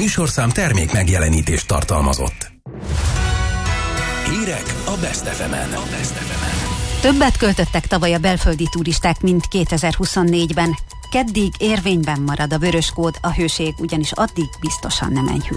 műsorszám termék megjelenítést tartalmazott. Hírek a Best FM-en. Többet költöttek tavaly a belföldi turisták, mint 2024-ben. Keddig érvényben marad a vörös kód, a hőség ugyanis addig biztosan nem enyhül.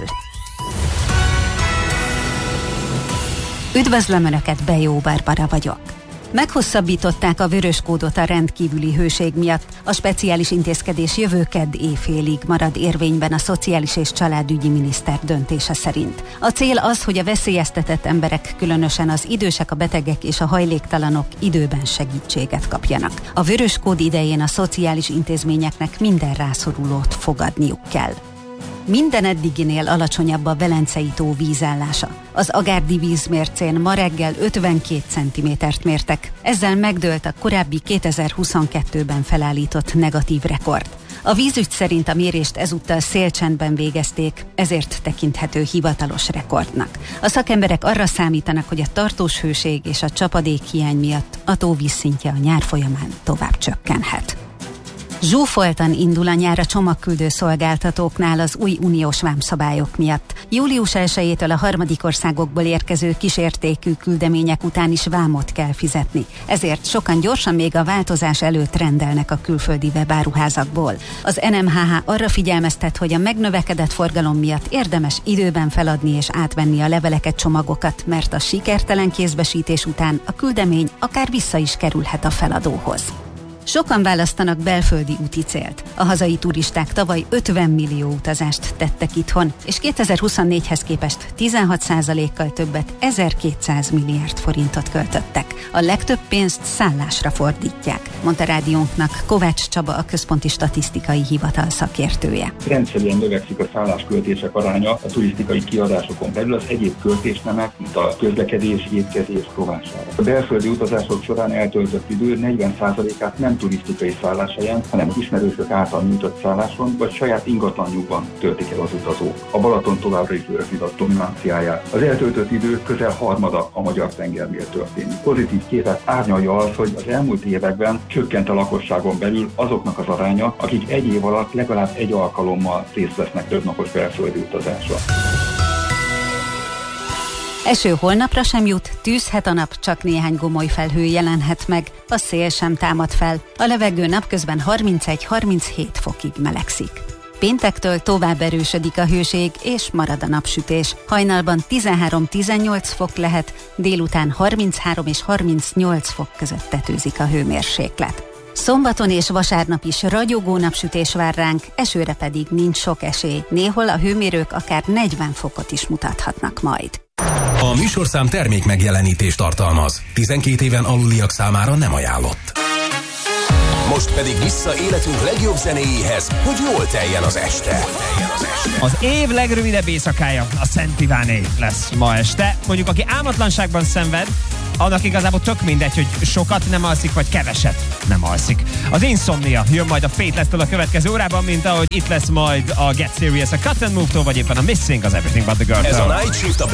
Üdvözlöm Önöket, Bejó Barbara vagyok. Meghosszabbították a vörös kódot a rendkívüli hőség miatt. A speciális intézkedés jövő kedd éjfélig marad érvényben a Szociális és Családügyi Miniszter döntése szerint. A cél az, hogy a veszélyeztetett emberek, különösen az idősek, a betegek és a hajléktalanok időben segítséget kapjanak. A vörös kód idején a szociális intézményeknek minden rászorulót fogadniuk kell. Minden eddiginél alacsonyabb a Velencei tó vízállása. Az agárdi vízmércén ma reggel 52 cm-t mértek. Ezzel megdőlt a korábbi 2022-ben felállított negatív rekord. A vízügy szerint a mérést ezúttal szélcsendben végezték, ezért tekinthető hivatalos rekordnak. A szakemberek arra számítanak, hogy a tartós hőség és a csapadékhiány miatt a tó vízszintje a nyár folyamán tovább csökkenhet. Zsúfoltan indul a nyár a csomagküldő szolgáltatóknál az új uniós vámszabályok miatt. Július 1-től a harmadik országokból érkező kisértékű küldemények után is vámot kell fizetni. Ezért sokan gyorsan még a változás előtt rendelnek a külföldi webáruházakból. Az NMHH arra figyelmeztet, hogy a megnövekedett forgalom miatt érdemes időben feladni és átvenni a leveleket, csomagokat, mert a sikertelen kézbesítés után a küldemény akár vissza is kerülhet a feladóhoz. Sokan választanak belföldi úti célt. A hazai turisták tavaly 50 millió utazást tettek itthon, és 2024-hez képest 16%-kal többet, 1200 milliárd forintot költöttek. A legtöbb pénzt szállásra fordítják, mondta rádiónknak Kovács Csaba, a Központi Statisztikai Hivatal szakértője. Rendszerűen növekszik a szállásköltések aránya a turisztikai kiadásokon belül az egyéb költésnemek, mint a közlekedés, étkezés rovására. A belföldi utazások során eltöltött idő 40%-át nem turisztikai szálláshelyen, hanem az ismerősök által nyújtott szálláson, vagy saját ingatlanjukban töltik el az utazók. A Balaton továbbra is őrzi a dominanciáját. Az eltöltött idő közel harmada a magyar tengernél történik. Pozitív képet árnyalja az, hogy az elmúlt években csökkent a lakosságon belül azoknak az aránya, akik egy év alatt legalább egy alkalommal részt vesznek többnapos belföldi utazásra. Eső holnapra sem jut, tűzhet a nap, csak néhány gomoly felhő jelenhet meg, a szél sem támad fel, a levegő napközben 31-37 fokig melegszik. Péntektől tovább erősödik a hőség, és marad a napsütés. Hajnalban 13-18 fok lehet, délután 33 és 38 fok között tetőzik a hőmérséklet. Szombaton és vasárnap is ragyogó napsütés vár ránk, esőre pedig nincs sok esély. Néhol a hőmérők akár 40 fokot is mutathatnak majd. A műsorszám termék megjelenítést tartalmaz. 12 éven aluliak számára nem ajánlott. Most pedig vissza életünk legjobb zenéjéhez, hogy jól teljen az este. Az év legrövidebb éjszakája, a Szent Iváné lesz ma este. Mondjuk, aki álmatlanságban szenved, annak igazából tök mindegy, hogy sokat nem alszik, vagy keveset nem alszik. Az Insomnia jön majd a Faithless-től a következő órában, mint ahogy itt lesz majd a Get Serious a Cut and Move-tól, vagy éppen a Missing az Everything But The Girl-től. Ez a Night Shift a